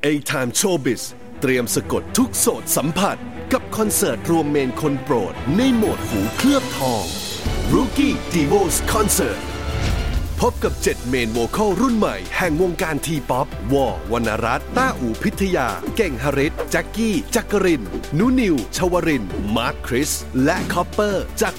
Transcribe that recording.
A-Time Showbiz เตรียมสะกดทุกโสตสัมผัสกับคอนเสิร์ตรวมเมนคนโปรดในโหมดหูเคลือบทอง Rookie Divos Concert พบกับ7เมนโวคอลรุ่นใหม่แห่งวงการทีป๊อปวอวรรณรัตน์ต้าอู่พิทยาเก่งหฤทธิ์แจ็คกี้จักรินทร์นุนิวชวรินทร์มาร์คคริสและคอปเปอร์จาก